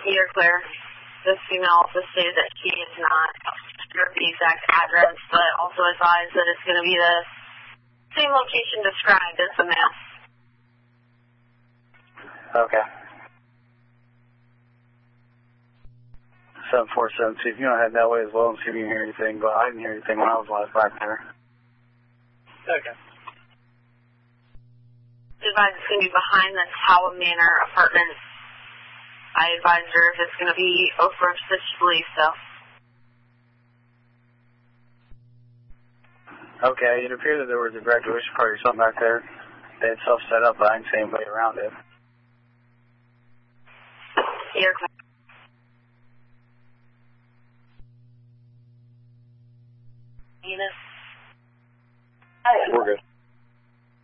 You're clear. This female also stated that she is not sure of the exact address, but also advised that it's going to be the same location described as the male. Okay. 747, see if you want to head that way as well and see if you can hear anything, but I didn't hear anything when I was last back there. Okay. Advised it's going to be behind the Tower Manor apartments. I advised her if it's going to be over if she believes so. Okay, it appeared that there was a graduation party or something back there. They had stuff set up, but I didn't see anybody around it. You're clear. We're good.